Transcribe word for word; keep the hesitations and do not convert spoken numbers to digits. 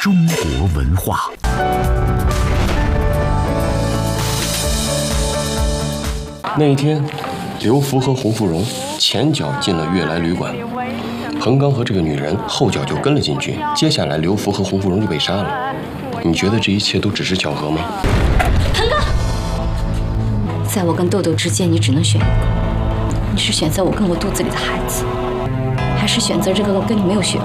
中国文化。 那一天，刘福和洪芙蓉前脚进了悦来旅馆，彭刚和这个女人后脚就跟了进去。接下来，刘福和洪芙蓉就被杀了。你觉得这一切都只是巧合吗？ 彭刚，在我跟豆豆之间，你只能选一个。你是选择我跟我肚子里的孩子，还是选择这个跟你没有血缘